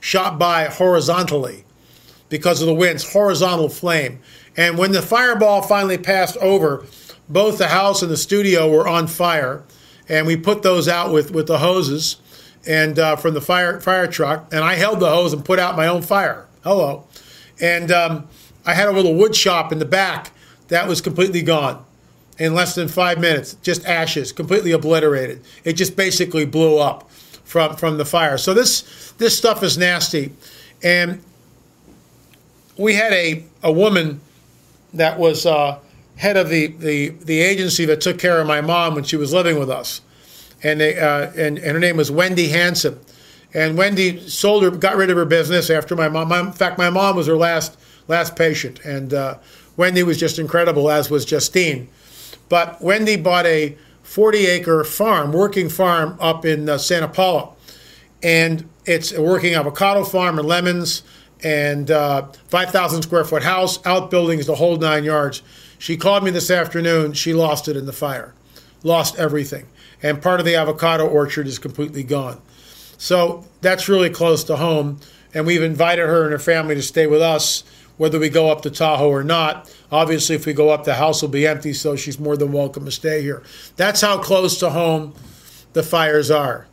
shot by horizontally because of the winds, horizontal flame. And when the fireball finally passed over, both the house and the studio were on fire. And we put those out with the hoses and from the fire truck. And I held the hose and put out my own fire. Hello. And I had a little wood shop in the back that was completely gone in less than 5 minutes. Just ashes, completely obliterated. It just basically blew up from the fire. So this stuff is nasty. And we had a woman that was head of the agency that took care of my mom when she was living with us, and her name was Wendy Hansen. And Wendy got rid of her business after my mom. In fact, my mom was her last patient, and Wendy was just incredible, as was Justine. But Wendy bought a 40-acre farm, working farm up in Santa Paula, and it's a working avocado farm and lemons, and 5,000 square foot house, outbuildings, the whole 9 yards. She called me this afternoon. She lost it in the fire, lost everything. And part of the avocado orchard is completely gone. So that's really close to home. And we've invited her and her family to stay with us, whether we go up to Tahoe or not. Obviously, if we go up, the house will be empty, so she's more than welcome to stay here. That's how close to home the fires are.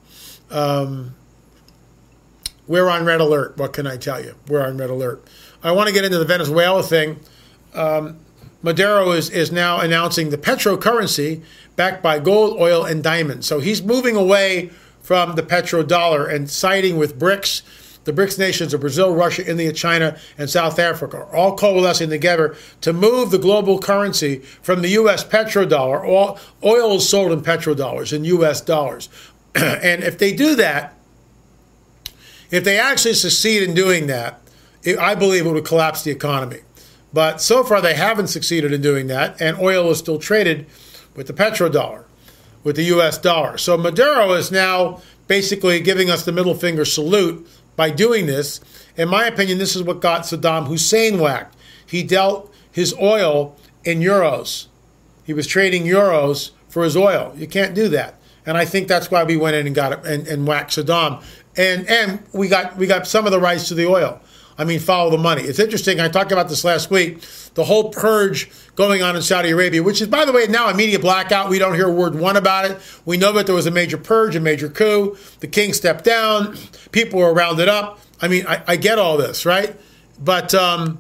We're on red alert. What can I tell you? We're on red alert. I want to get into the Venezuela thing. Maduro is now announcing the petrocurrency backed by gold, oil, and diamonds. So he's moving away from the petrodollar and siding with BRICS. The BRICS nations of Brazil, Russia, India, China, and South Africa are all coalescing together to move the global currency from the U.S. petrodollar. Oil is sold in petrodollars, in U.S. dollars. And if they do that, if they actually succeed in doing that, I believe it would collapse the economy. But so far they haven't succeeded in doing that, and oil is still traded with the petrodollar, with the U.S. dollar. So Maduro is now basically giving us the middle finger salute by doing this. In my opinion, this is what got Saddam Hussein whacked. He dealt his oil in euros. He was trading euros for his oil. You can't do that. And I think that's why we went in and got it and whacked Saddam. And we got some of the rights to the oil. I mean, follow the money. It's interesting. I talked about this last week. The whole purge going on in Saudi Arabia, which is, by the way, now a media blackout. We don't hear word one about it. We know that there was a major purge, a major coup. The king stepped down. People were rounded up. I mean, I get all this, right? But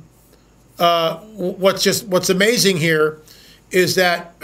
what's amazing here is that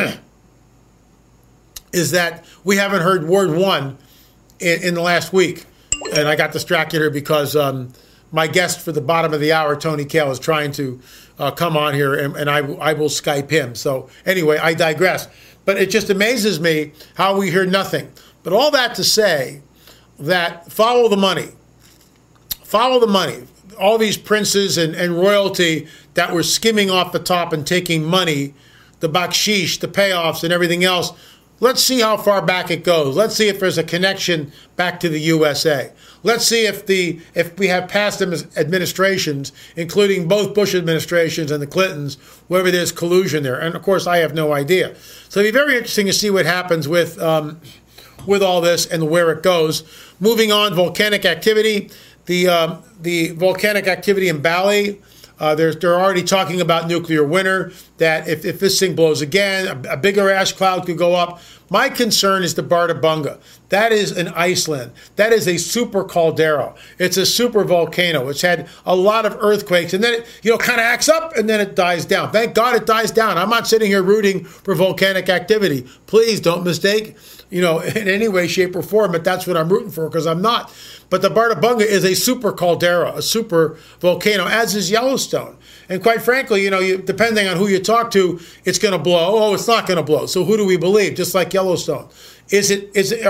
we haven't heard word one in the last week. And I got distracted here because my guest for the bottom of the hour, Tony Kale, is trying to come on here, and I will Skype him. So anyway, I digress. But it just amazes me how we hear nothing. But all that to say that follow the money. Follow the money. All these princes and royalty that were skimming off the top and taking money, the bakshish, the payoffs, and everything else. Let's see how far back it goes. Let's see if there's a connection back to the USA. Let's see if we have past administrations, including both Bush administrations and the Clintons, whether there's collusion there. And of course, I have no idea. So it'll be very interesting to see what happens with all this and where it goes. Moving on, volcanic activity. The volcanic activity in Bali. They're already talking about nuclear winter, that if this thing blows again, a bigger ash cloud could go up. My concern is the Barda Bunga. That is in Iceland. That is a super caldera. It's a super volcano. It's had a lot of earthquakes, and then it kind of acts up, and then it dies down. Thank God it dies down. I'm not sitting here rooting for volcanic activity. Please don't mistake, in any way, shape, or form, but that's what I'm rooting for, because I'm not. But the Barda Bunga is a super caldera, a super volcano, as is Yellowstone. And quite frankly, depending on who you talk to, it's going to blow. Oh, it's not going to blow. So who do we believe? Just like Yellowstone, is it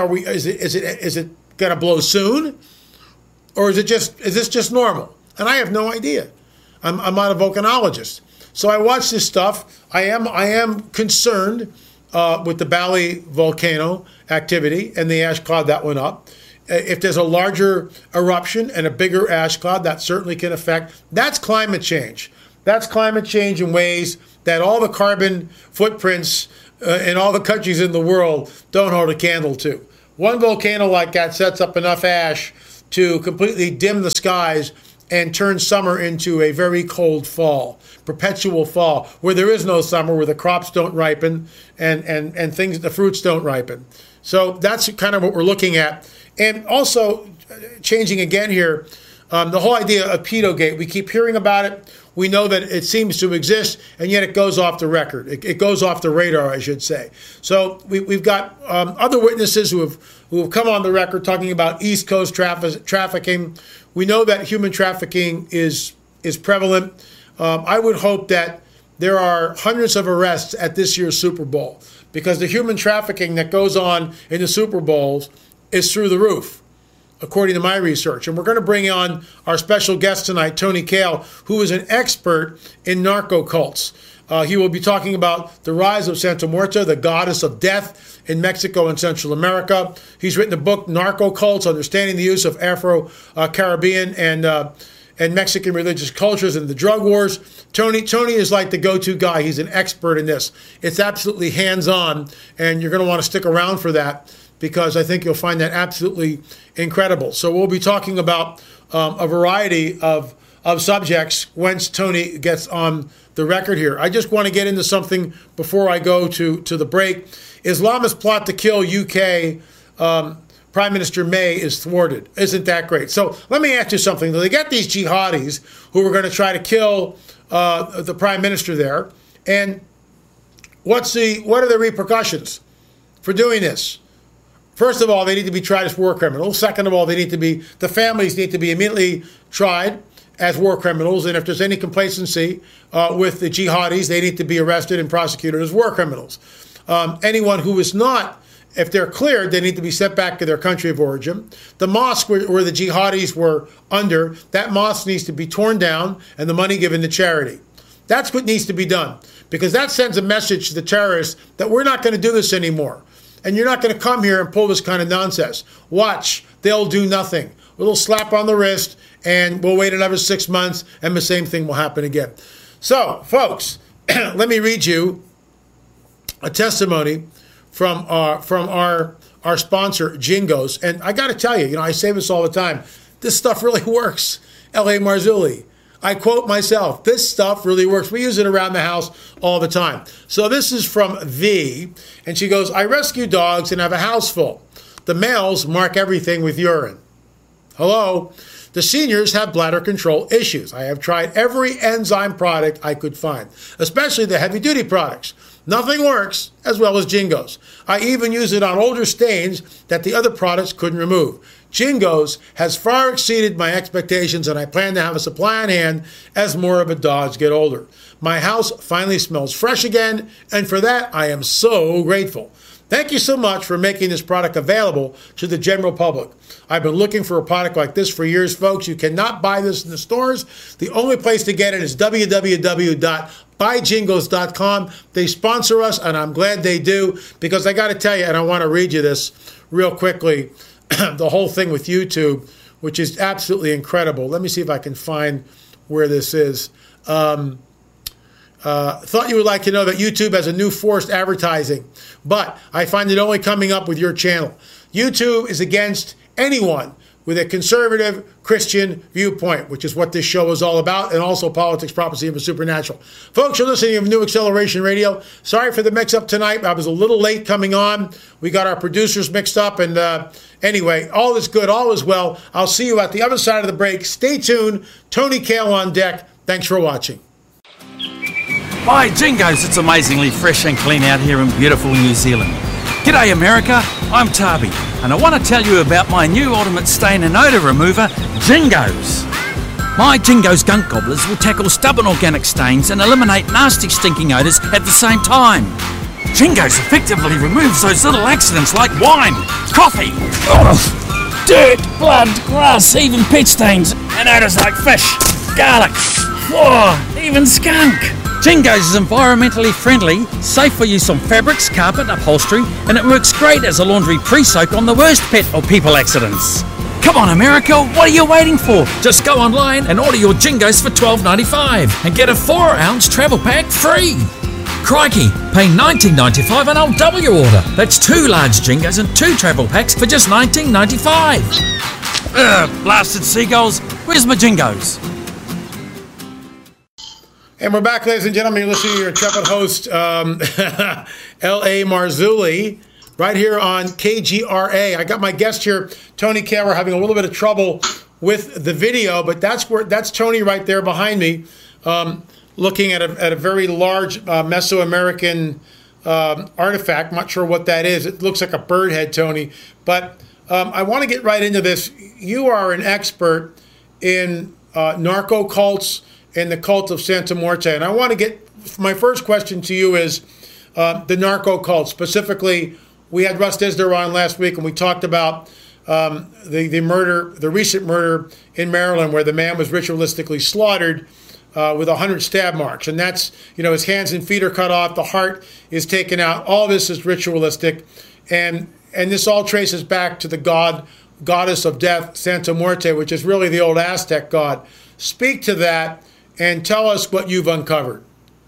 going to blow soon, or is this just normal? And I have no idea. I'm not a volcanologist, so I watch this stuff. I am concerned with the Bali volcano activity and the ash cloud that went up. If there's a larger eruption and a bigger ash cloud, that certainly can affect. That's climate change. That's climate change in ways that all the carbon footprints in all the countries in the world don't hold a candle to. One volcano like that sets up enough ash to completely dim the skies and turn summer into a very cold fall, perpetual fall, where there is no summer, where the crops don't ripen and things, the fruits don't ripen. So that's kind of what we're looking at. And also, changing again here, the whole idea of Pedogate, we keep hearing about it. We know that it seems to exist, and yet it goes off the record. It goes off the radar, I should say. So we've got other witnesses who have come on the record talking about East Coast trafficking. We know that human trafficking is prevalent. I would hope that there are hundreds of arrests at this year's Super Bowl, because the human trafficking that goes on in the Super Bowls is through the roof, according to my research. And we're going to bring on our special guest tonight, Tony Kail, who is an expert in narco cults. He will be talking about the rise of Santa Muerta, the goddess of death in Mexico and Central America. He's written a book, Narco Cults, Understanding the Use of Afro-Caribbean and Mexican religious cultures in the drug wars. Tony is like the go-to guy. He's an expert in this. It's absolutely hands-on, and you're going to want to stick around for that, because I think you'll find that absolutely incredible. So we'll be talking about a variety of subjects once Tony gets on the record here. I just want to get into something before I go to the break. Islamist plot to kill UK Prime Minister May is thwarted. Isn't that great? So let me ask you something. They get these jihadis who are going to try to kill the Prime Minister there, and what are the repercussions for doing this? First of all, they need to be tried as war criminals. Second of all, the families need to be immediately tried as war criminals. And if there's any complacency with the jihadis, they need to be arrested and prosecuted as war criminals. Anyone who is not, if they're cleared, they need to be sent back to their country of origin. The mosque where the jihadis were under, that mosque needs to be torn down and the money given to charity. That's what needs to be done, because that sends a message to the terrorists that we're not going to do this anymore. And you're not going to come here and pull this kind of nonsense. Watch, they'll do nothing. A little slap on the wrist, and we'll wait another 6 months, and the same thing will happen again. So, folks, let me read you a testimony from our sponsor, Jingos. And I got to tell you, I say this all the time. This stuff really works. L.A. Marzulli. I quote myself, this stuff really works. We use it around the house all the time. So this is from V, and she goes, I rescue dogs and have a house full. The males mark everything with urine. Hello? The seniors have bladder control issues. I have tried every enzyme product I could find, especially the heavy-duty products. Nothing works as well as Jingos. I even use it on older stains that the other products couldn't remove. Jingos has far exceeded my expectations, and I plan to have a supply on hand as more of the dogs get older. My house finally smells fresh again, and for that I am so grateful. Thank you so much for making this product available to the general public. I've been looking for a product like this for years, folks. You cannot buy this in the stores. The only place to get it is www.buyjingos.com. They sponsor us, and I'm glad they do, because I got to tell you, and I want to read you this real quickly, the whole thing with YouTube, which is absolutely incredible. Let me see if I can find where this is. Thought you would like to know that YouTube has a new forced advertising, but I find it only coming up with your channel. YouTube is against anyone with a conservative Christian viewpoint, which is what this show is all about, and also politics, prophecy, and the supernatural. Folks, you're listening to New Acceleration Radio. Sorry for the mix-up tonight. I was a little late coming on. We got our producers mixed up, and anyway, all is good, all is well. I'll see you at the other side of the break. Stay tuned. Tony Kail on deck. Thanks for watching. By Jingos, it's amazingly fresh and clean out here in beautiful New Zealand. G'day America, I'm Tarby, and I want to tell you about my new ultimate stain and odour remover, Jingos. My Jingos gunk gobblers will tackle stubborn organic stains and eliminate nasty stinking odours at the same time. Jingos effectively removes those little accidents like wine, coffee, dirt, blood, grass, even pet stains, and odours like fish, garlic, even skunk. Jingos is environmentally friendly, safe for use on fabrics, carpet, upholstery, and it works great as a laundry pre-soak on the worst pet or people accidents. Come on America, what are you waiting for? Just go online and order your Jingos for $12.95 and get a 4-ounce travel pack free. Crikey, pay $19.95 and I'll double your order. That's 2 large Jingos and 2 travel packs for just $19.95. Blasted seagulls, where's my jingos? And we're back, ladies and gentlemen. You're listening to your intrepid host, L.A. Marzulli, right here on KGRA. I got my guest here, Tony Kaye. We're having a little bit of trouble with the video, but that's Tony right there behind me, looking at a very large Mesoamerican artifact. I'm not sure what that is. It looks like a bird head, Tony. But I want to get right into this. You are an expert in narco cults and the cult of Santa Muerte. And I want to get, my first question to you is the narco cult. Specifically, we had Russ Dizdar on last week, and we talked about the recent murder in Maryland where the man was ritualistically slaughtered with 100 stab marks. And that's, his hands and feet are cut off, the heart is taken out. All this is ritualistic. And this all traces back to the goddess of death, Santa Muerte, which is really the old Aztec god. Speak to that and tell us what you've uncovered.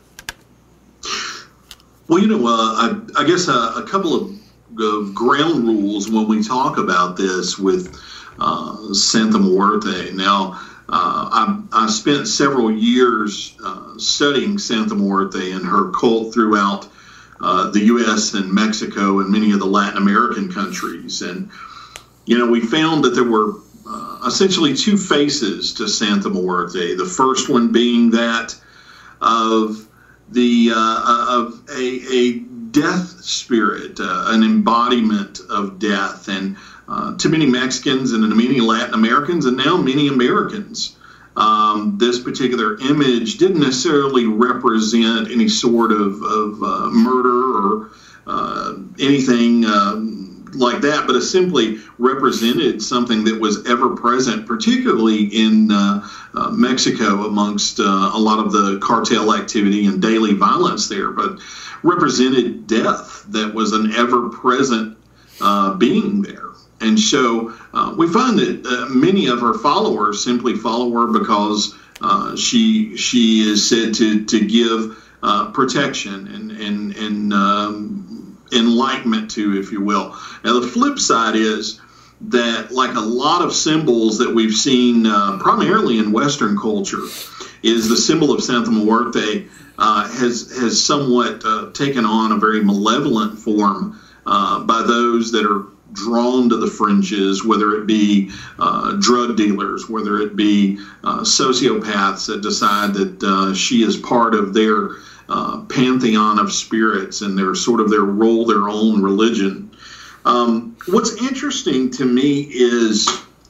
Well, I guess a couple of ground rules when we talk about this with Santa Muerte. Now, I spent several years studying Santa Muerte and her cult throughout the U.S. and Mexico and many of the Latin American countries. And, we found that there were essentially two faces to Santa Muerte. The first one being that of a death spirit, an embodiment of death. And to many Mexicans and to many Latin Americans and now many Americans, this particular image didn't necessarily represent any sort of murder or anything like that, but it simply represented something that was ever present, particularly in Mexico amongst a lot of the cartel activity and daily violence there, but represented death that was an ever-present being there. And so we find that many of her followers simply follow her because she is said to give protection and enlightenment to, if you will. Now, the flip side is that, like a lot of symbols that we've seen primarily in Western culture, is the symbol of Santa Muerte has somewhat taken on a very malevolent form by those that are drawn to the fringes, whether it be drug dealers, whether it be sociopaths that decide that she is part of their pantheon of spirits and their own religion. What's interesting to me is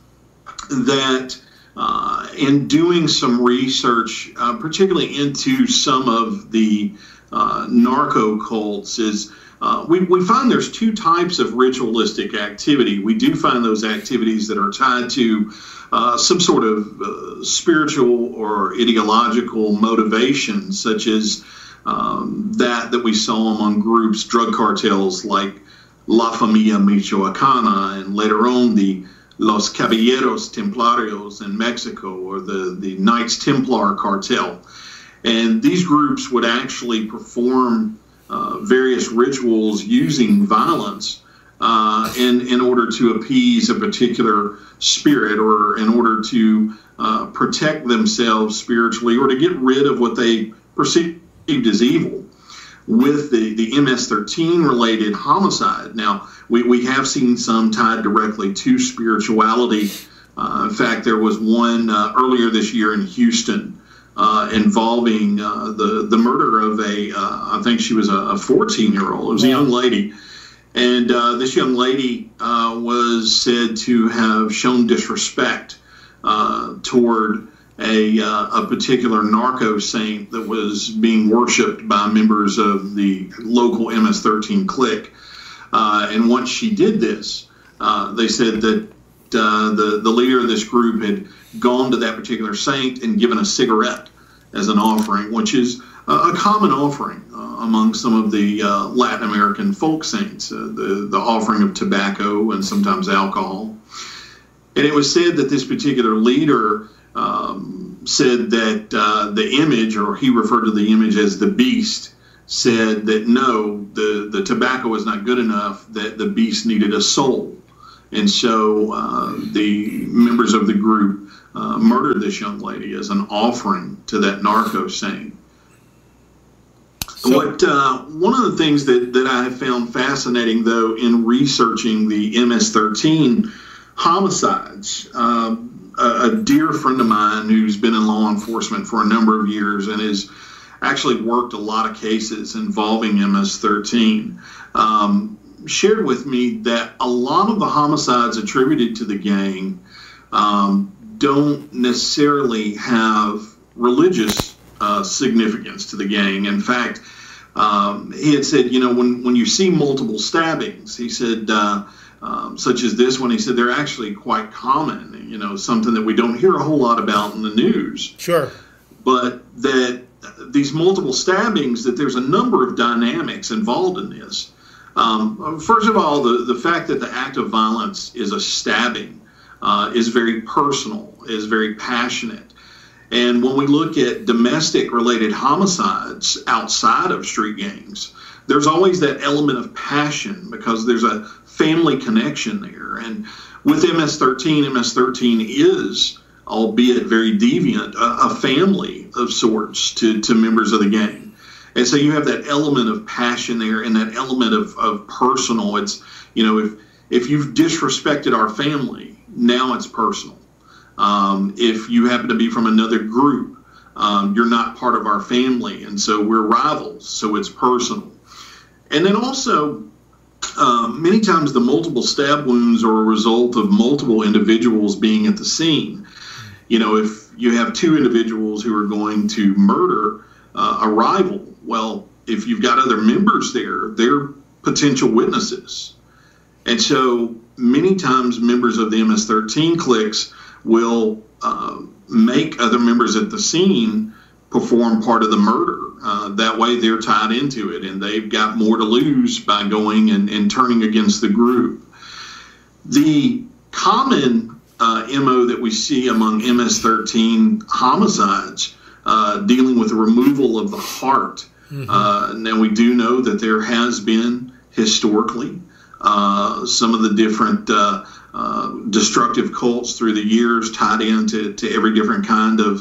that in doing some research, particularly into some of the narco cults, is we find there's two types of ritualistic activity. We do find those activities that are tied to some sort of spiritual or ideological motivation, such as that we saw among groups, drug cartels like La Familia Michoacana, and later on the Los Caballeros Templarios in Mexico, or the Knights Templar cartel. And these groups would actually perform various rituals using violence in order to appease a particular spirit, or in order to protect themselves spiritually, or to get rid of what they perceived as evil. With the MS-13 related homicide, now we have seen some tied directly to spirituality. In fact, there was one earlier this year in Houston involving the murder of I think she was a 14-year-old. It was a young lady. And this young lady was said to have shown disrespect toward a particular narco saint that was being worshipped by members of the local MS-13 clique. And once she did this, they said that the leader of this group had gone to that particular saint and given a cigarette as an offering, which is a common offering among some of the Latin American folk saints, the offering of tobacco and sometimes alcohol. And it was said that this particular leader said that the image, or he referred to the image as the beast, said that no, the tobacco was not good enough, that the beast needed a soul. And so the members of the group murdered this young lady as an offering to that narco saint. One of the things that I have found fascinating, though, in researching the MS-13 homicides, a dear friend of mine who's been in law enforcement for a number of years and has actually worked a lot of cases involving MS-13, shared with me that a lot of the homicides attributed to the gang don't necessarily have religious significance to the gang. In fact, he had said, when you see multiple stabbings, he said, such as this one, he said they're actually quite common, something that we don't hear a whole lot about in the news. Sure. But that these multiple stabbings, that there's a number of dynamics involved in this. First of all, the fact that the act of violence is a stabbing is very personal, is very passionate. And when we look at domestic-related homicides outside of street gangs, there's always that element of passion because there's a family connection there. And with MS-13 is, albeit very deviant, a family of sorts to members of the gang. And so you have that element of passion there and that element of personal. It's, if you've disrespected our family, now it's personal. If you happen to be from another group, you're not part of our family, and so we're rivals, so it's personal. And then also, many times the multiple stab wounds are a result of multiple individuals being at the scene. If you have two individuals who are going to murder a rival, well, if you've got other members there, they're potential witnesses. And so many times members of the MS-13 cliques will make other members at the scene perform part of the murder. That way they're tied into it and they've got more to lose by going and turning against the group. The common MO that we see among MS-13 homicides dealing with the removal of the heart. Now we do know that there has been historically some of the different destructive cults through the years tied into every different kind of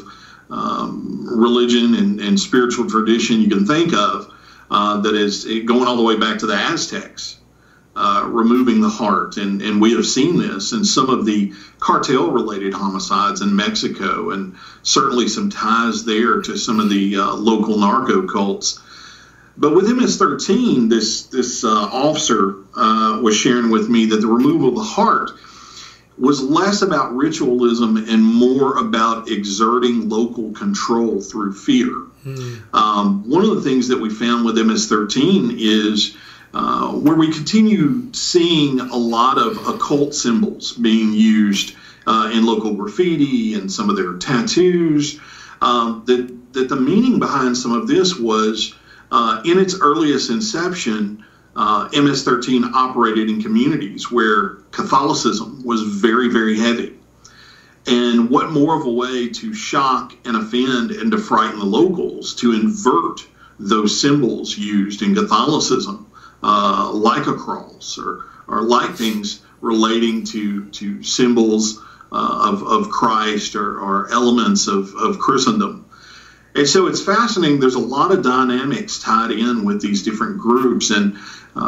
religion and spiritual tradition you can think of that is going all the way back to the Aztecs, removing the heart. And we have seen this in some of the cartel-related homicides in Mexico and certainly some ties there to some of the local narco cults. But with MS-13, this officer was sharing with me that the removal of the heart was less about ritualism and more about exerting local control through fear. One of the things that we found with MS-13 is where we continue seeing a lot of occult symbols being used in local graffiti and some of their tattoos, that the meaning behind some of this was in its earliest inception, MS-13 operated in communities where Catholicism was very, very heavy. And what more of a way to shock and offend and to frighten the locals, to invert those symbols used in Catholicism, like a cross or like things relating to symbols of Christ or elements of Christendom. And so it's fascinating. There's a lot of dynamics tied in with these different groups. And,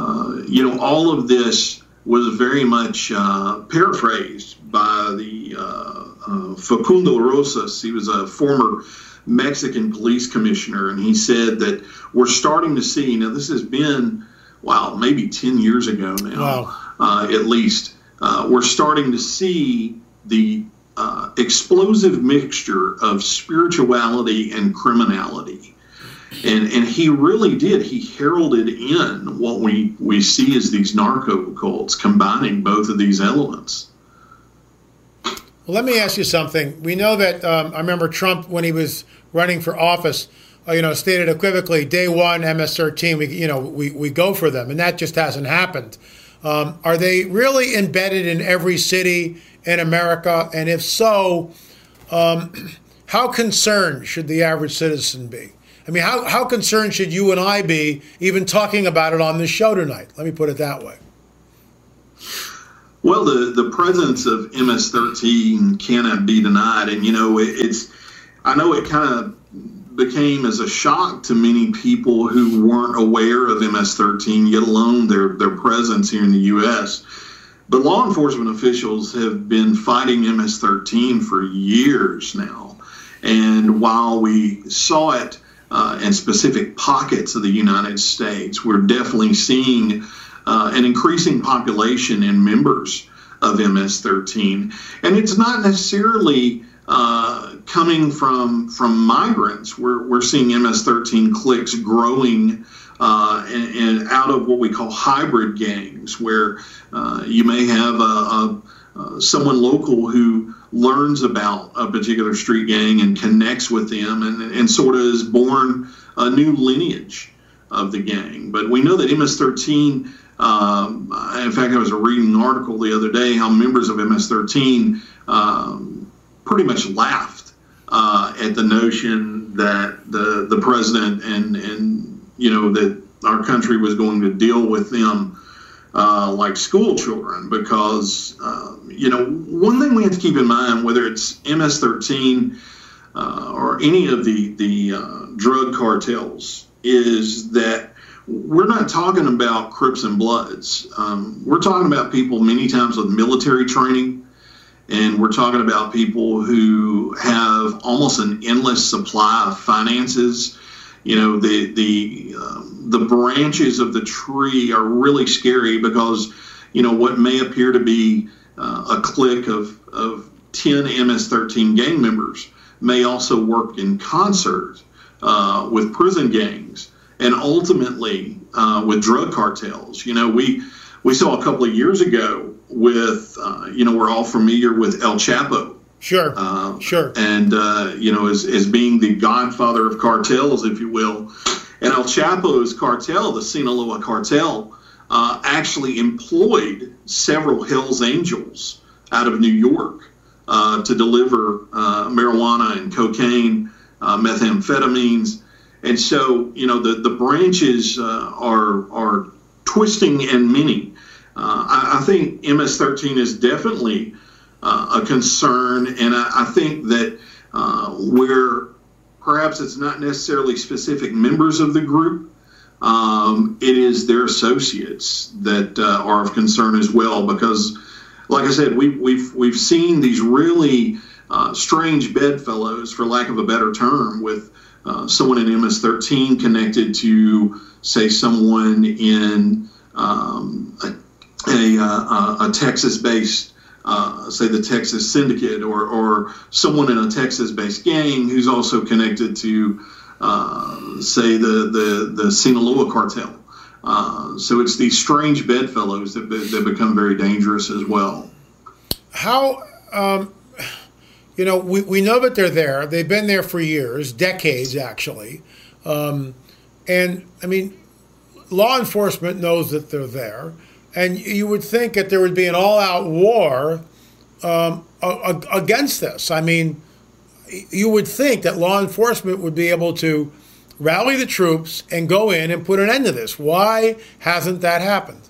all of this was very much paraphrased by the Facundo Rosas. He was a former Mexican police commissioner, and he said that we're starting to see, now this has been, maybe 10 years ago now, at least, we're starting to see the explosive mixture of spirituality and criminality. And he really did. He heralded in what we see as these narco cults combining both of these elements. Well, let me ask you something. We know that I remember Trump, when he was running for office, stated equivocally, day one, MS-13, we go for them, and that just hasn't happened. Are they really embedded in every city in America? And if so, how concerned should the average citizen be? I mean, how concerned should you and I be even talking about it on this show tonight? Let me put it that way. Well, the presence of MS-13 cannot be denied, and I know it kind of became as a shock to many people who weren't aware of MS-13, yet alone their presence here in the U.S. But law enforcement officials have been fighting MS-13 for years now, and while we saw it in specific pockets of the United States, we're definitely seeing an increasing population and members of MS-13. And it's not necessarily coming from migrants. We're seeing MS-13 cliques growing and out of what we call hybrid gangs, where you may have someone local who learns about a particular street gang and connects with them and sort of is born a new lineage of the gang. But we know that MS-13, in fact, I was reading an article the other day how members of MS-13 pretty much laughed at the notion that the president and that our country was going to deal with them like school children, because one thing we have to keep in mind, whether it's MS-13 or any of the drug cartels, is that we're not talking about Crips and Bloods. We're talking about people many times with military training, and we're talking about people who have almost an endless supply of finances. The branches of the tree are really scary, because what may appear to be a clique of 10 MS-13 gang members may also work in concert with prison gangs and ultimately with drug cartels. We saw a couple of years ago with we're all familiar with El Chapo. Sure. And as being the godfather of cartels, if you will. And El Chapo's cartel, the Sinaloa cartel, actually employed several Hells Angels out of New York to deliver marijuana and cocaine, methamphetamines. And so, the branches are twisting and many. I think MS-13 is definitely a concern, and I think that where perhaps it's not necessarily specific members of the group, it is their associates that are of concern as well, because, like I said, we've seen these really strange bedfellows, for lack of a better term, with someone in MS-13 connected to, say, someone in a Texas-based, say, the Texas Syndicate, or someone in a Texas-based gang who's also connected to, say, the Sinaloa cartel. So it's these strange bedfellows that become very dangerous as well. How, we know that they're there. They've been there for years, decades, actually. And, I mean, law enforcement knows that they're there. And you would think that there would be an all-out war against this. I mean, you would think that law enforcement would be able to rally the troops and go in and put an end to this. Why hasn't that happened?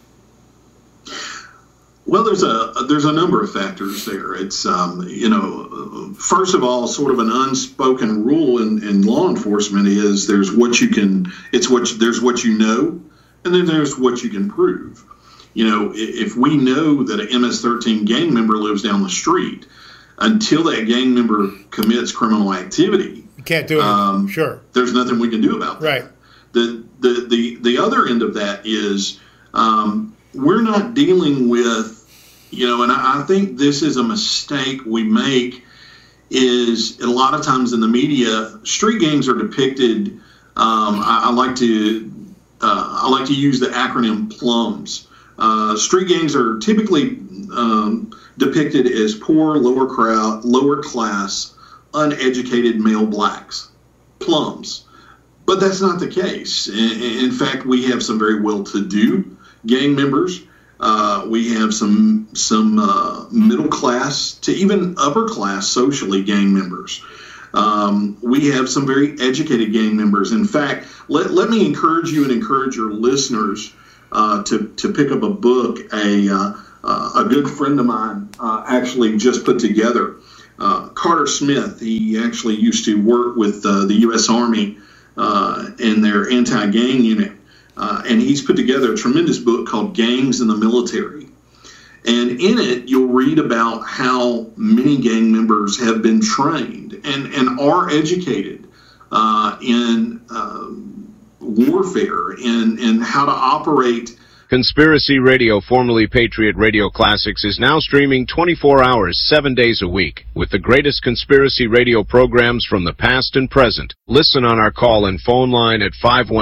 Well, there's a number of factors there. It's first of all, sort of an unspoken rule in law enforcement is there's what you know, and then there's what you can prove. If we know that an MS-13 gang member lives down the street, until that gang member commits criminal activity, you can't do it. Sure, there's nothing we can do about that. Right. The other end of that is we're not dealing with, and I think this is a mistake we make, is a lot of times in the media, street gangs are depicted. I like to use the acronym PLUMS. Street gangs are typically depicted as poor, lower class, uneducated male blacks, plums. But that's not the case. In fact, we have some very well-to-do gang members. We have some middle class to even upper class socially gang members. We have some very educated gang members. In fact, let me encourage you and encourage your listeners to pick up a book, a a good friend of mine actually just put together. Carter Smith, he actually used to work with the U.S. Army in their anti-gang unit, and he's put together a tremendous book called Gangs in the Military. And in it, you'll read about how many gang members have been trained and are educated in warfare and how to operate. Conspiracy Radio, formerly Patriot Radio Classics, is now streaming 24 hours, 7 days a week, with the greatest conspiracy radio programs from the past and present. Listen on our call and phone line at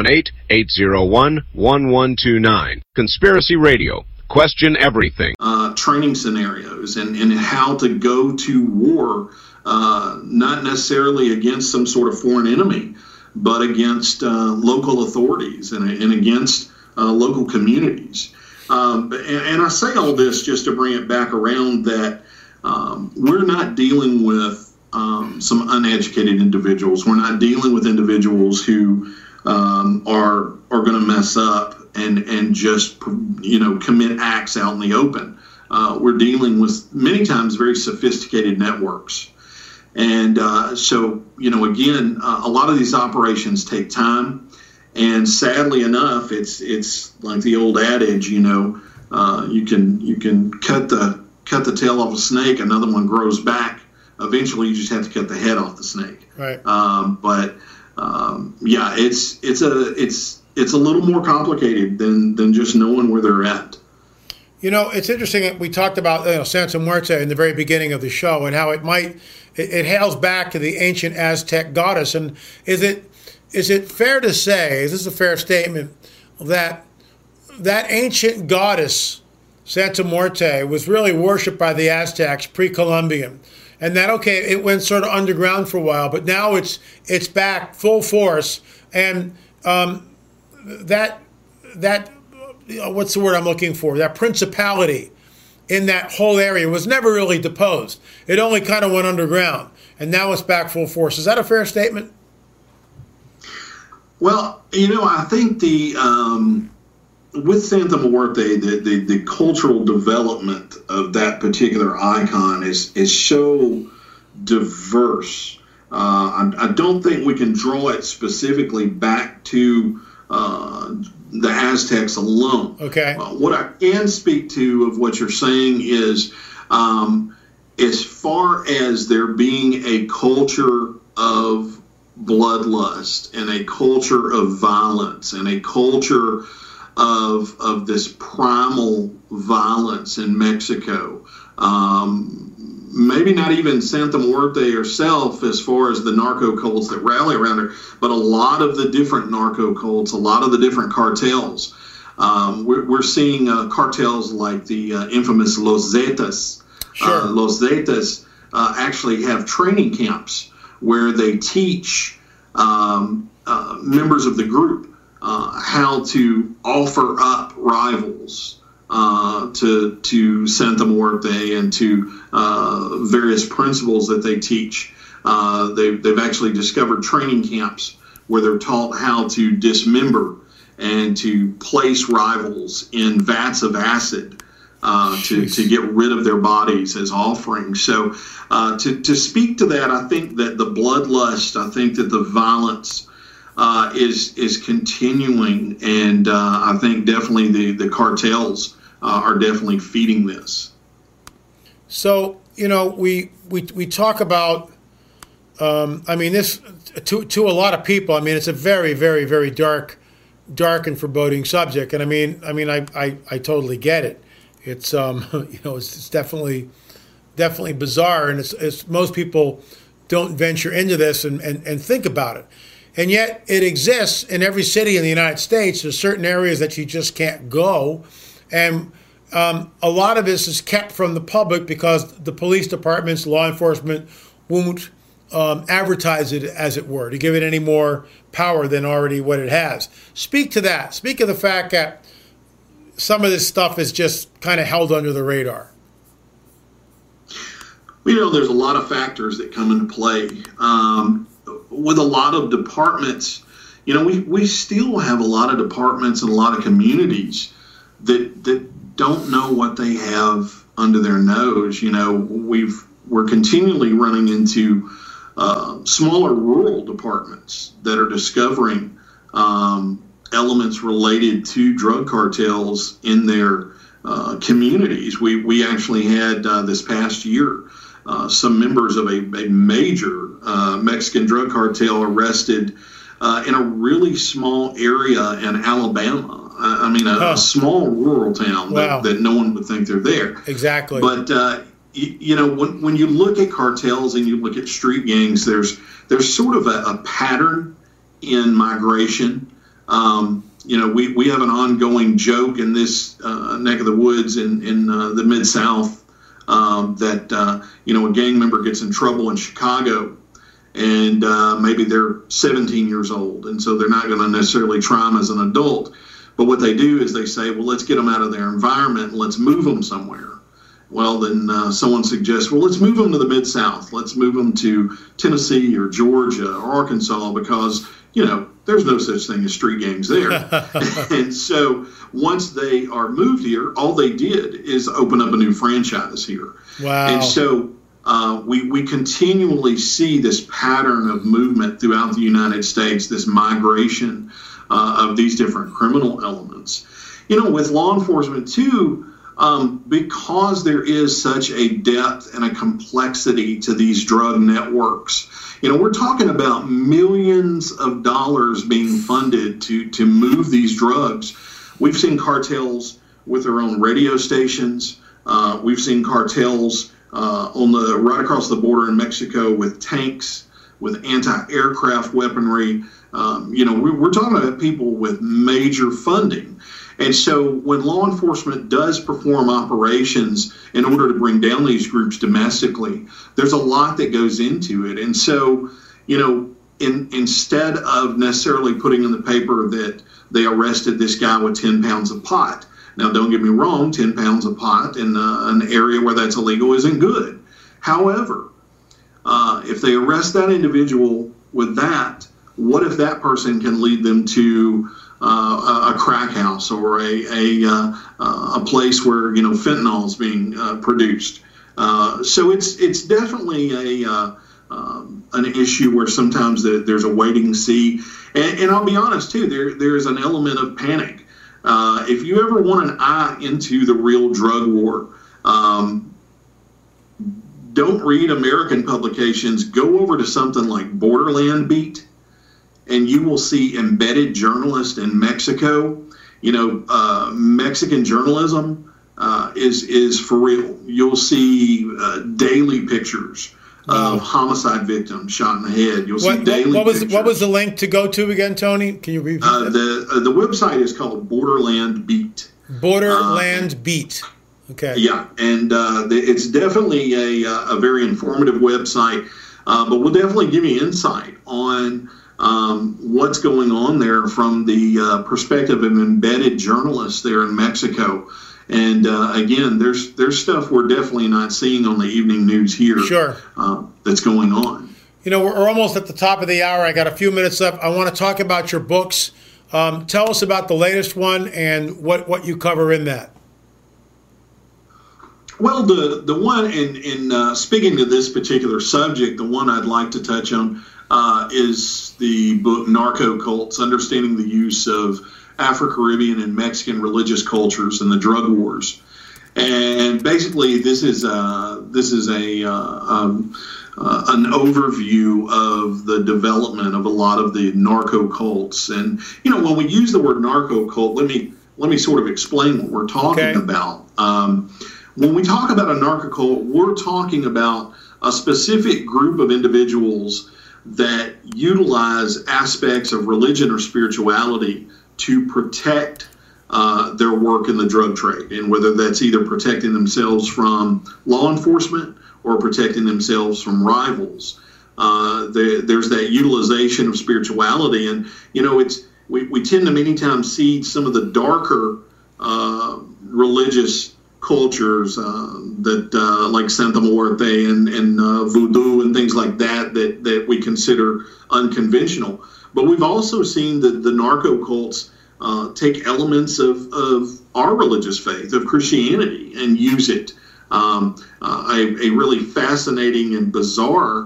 518-801-1129. Conspiracy Radio. Question everything. Training scenarios and how to go to war, not necessarily against some sort of foreign enemy, but against local authorities and against local communities. And I say all this just to bring it back around that we're not dealing with some uneducated individuals. We're not dealing with individuals who are going to mess up and just commit acts out in the open. We're dealing with many times very sophisticated networks. And so, again, a lot of these operations take time. And sadly enough, it's like the old adage, you can cut the tail off a snake, another one grows back. Eventually, you just have to cut the head off the snake. Right. It's a little more complicated than just knowing where they're at. It's interesting that we talked about Santa Muerte in the very beginning of the show and how it hails back to the ancient Aztec goddess. And is it fair to say, is this a fair statement, that ancient goddess, Santa Muerte, was really worshipped by the Aztecs pre-Columbian? And that, okay, it went sort of underground for a while, but now it's back full force. And that what's the word I'm looking for? That principality in that whole area was never really deposed. It only kind of went underground, and now it's back full force. Is that a fair statement? Well, I think with Santa Muerte, the cultural development of that particular icon is so diverse. I don't think we can draw it specifically back to the Aztecs alone. Okay. What I can speak to of what you're saying is, as far as there being a culture of bloodlust and a culture of violence and a culture of this primal violence in Mexico, maybe not even Santa Muerte herself as far as the narco cults that rally around her, but a lot of the different narco cults, a lot of the different cartels. We're seeing cartels like the infamous Los Zetas. Sure. Los Zetas actually have training camps where they teach members of the group how to offer up rivals to Santa Muerte and to various principles that they teach. They've actually discovered training camps where they're taught how to dismember and to place rivals in vats of acid to get rid of their bodies as offerings. So to speak to that, I think that the bloodlust, I think that the violence is continuing, and I think definitely the cartels are definitely feeding this. So we talk about this to a lot of people. It's a very, very, very dark and foreboding subject, and I totally get it. It's it's definitely bizarre, and it's most people don't venture into this and think about it. And yet it exists in every city in the United States. There's certain areas that you just can't go. And a lot of this is kept from the public because the police departments, law enforcement won't advertise it, as it were, to give it any more power than already what it has. Speak to that. Speak of the fact that some of this stuff is just kind of held under the radar. There's a lot of factors that come into play. With a lot of departments, we still have a lot of departments and a lot of communities that don't know what they have under their nose. You know, we're continually running into smaller rural departments that are discovering elements related to drug cartels in their communities. We actually had this past year some members of a major Mexican drug cartel arrested in a really small area in Alabama. I mean, a small rural town that no one would think they're there. Exactly. But you know, when you look at cartels and you look at street gangs, there's sort of a pattern in migration. You know, we have an ongoing joke in this neck of the woods in the Mid-South that, you know, a gang member gets in trouble in Chicago and maybe they're 17 years old, and so they're not going to necessarily try them as an adult. But what they do is they say, well, let's get them out of their environment and let's move them somewhere. Well, then someone suggests, well, let's move them to the Mid-South. Let's move them to Tennessee or Georgia or Arkansas because, you know, there's no such thing as street gangs there. And so once they are moved here, all they did is open up a new franchise here. Wow. And so we continually see this pattern of movement throughout the United States, this migration of these different criminal elements. You know, with law enforcement, too, because there is such a depth and a complexity to these drug networks. You know, we're talking about millions of dollars being funded to move these drugs. We've seen cartels with their own radio stations. We've seen cartels right across the border in Mexico with tanks, with anti-aircraft weaponry. You know, we're talking about people with major funding. And so when law enforcement does perform operations in order to bring down these groups domestically, there's a lot that goes into it. And so, you know, instead of necessarily putting in the paper that they arrested this guy with 10 pounds of pot. Now, don't get me wrong, 10 pounds of pot in an area where that's illegal isn't good. However, if they arrest that individual with that, what if that person can lead them to a crack house or a place where, you know, fentanyl is being produced? So it's definitely an issue where sometimes there's a waiting to see, and I'll be honest too, there's an element of panic. If you ever want an eye into the real drug war, don't read American publications. Go over to something like Borderland Beat, and you will see embedded journalists in Mexico. You know, Mexican journalism is for real. You'll see daily pictures of homicide victims shot in the head. You'll see daily pictures. What was the link to go to again, Tony? Can you repeat that? The website is called Borderland Beat. Borderland Beat. Okay. Yeah, and it's definitely a very informative website, but we'll definitely give you insight on what's going on there from the perspective of embedded journalists there in Mexico. And again, there's stuff we're definitely not seeing on the evening news here. Sure. That's going on. You know, we're almost at the top of the hour. I got a few minutes left. I want to talk about your books. Tell us about the latest one and what you cover in that. Well, the one, in speaking to this particular subject, the one I'd like to touch on is the book Narco Cults, Understanding the Use of Afro-Caribbean and Mexican Religious Cultures in the Drug Wars. And basically, this is an overview of the development of a lot of the narco cults. And, you know, when we use the word narco cult, let me sort of explain what we're talking about. When we talk about a narco cult, we're talking about a specific group of individuals that utilize aspects of religion or spirituality to protect their work in the drug trade, and whether that's either protecting themselves from law enforcement or protecting themselves from rivals. There's that utilization of spirituality, and you know, we tend to many times see some of the darker religious cultures that like Santa Muerte and voodoo and things like that we consider unconventional. But we've also seen the narco cults take elements of our religious faith of Christianity and use it. A really fascinating and bizarre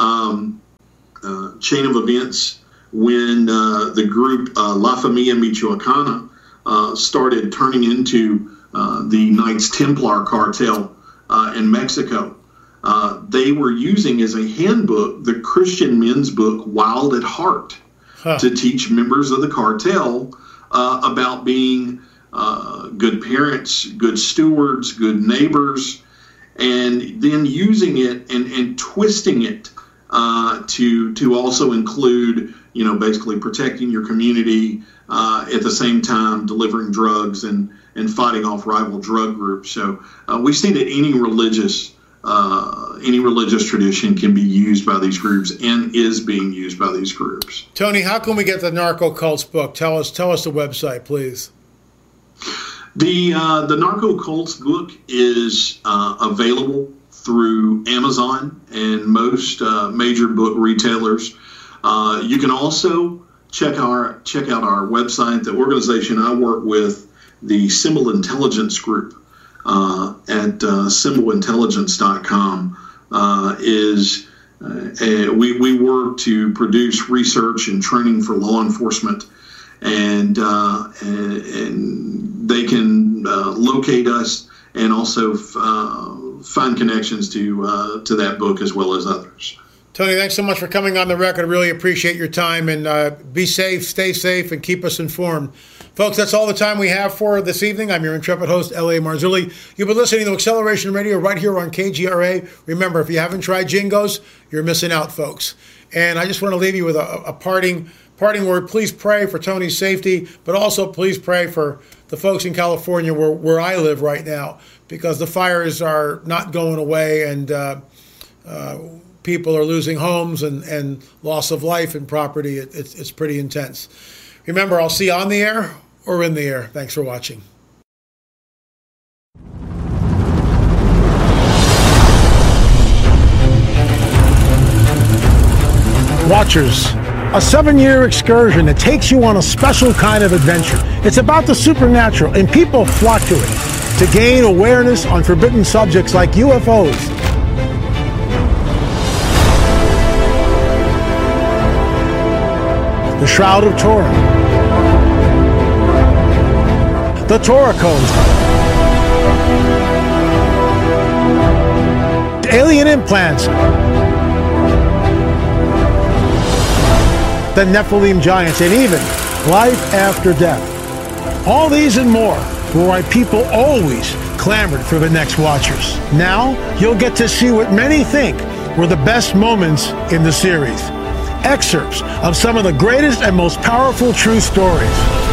chain of events when the group La Familia Michoacana started turning into the Knights Templar cartel in Mexico. They were using as a handbook the Christian men's book Wild at Heart to teach members of the cartel about being good parents, good stewards, good neighbors, and then using it and twisting it to also include, basically protecting your community at the same time delivering drugs and fighting off rival drug groups. So we see that any religious tradition can be used by these groups and is being used by these groups. Tony, how can we get the Narco Cults book? Tell us the website, please. The Narco Cults book is available through Amazon and most major book retailers. You can also check out our website. The organization I work with, the Symbol Intelligence Group, at symbolintelligence.com, we work to produce research and training for law enforcement, and they can locate us and also find connections to that book as well as others. Tony, thanks so much for coming on the record. I really appreciate your time, and be safe, stay safe, and keep us informed. Folks, that's all the time we have for this evening. I'm your intrepid host, L.A. Marzulli. You've been listening to Acceleration Radio right here on KGRA. Remember, if you haven't tried Jingos, you're missing out, folks. And I just want to leave you with a parting word. Please pray for Tony's safety, but also please pray for the folks in California where I live right now, because the fires are not going away, and people are losing homes and loss of life and property. It's pretty intense. Remember, I'll see you on the air or in the air. Thanks for watching. Watchers, a 7-year excursion that takes you on a special kind of adventure. It's about the supernatural, and people flock to it to gain awareness on forbidden subjects like UFOs. The Shroud of Turin, the Torah codes, alien implants, the Nephilim giants, and even life after death. All these and more were why people always clamored for the next Watchers. Now you'll get to see what many think were the best moments in the series. Excerpts of some of the greatest and most powerful true stories.